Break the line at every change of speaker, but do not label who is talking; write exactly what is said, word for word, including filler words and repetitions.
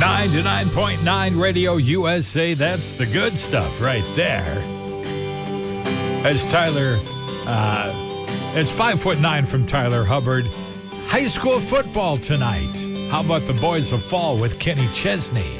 ninety-nine point nine Radio U S A. That's the good stuff right there. As Tyler, uh, it's five foot nine from Tyler Hubbard. High school football tonight. How about the boys of fall with Kenny Chesney?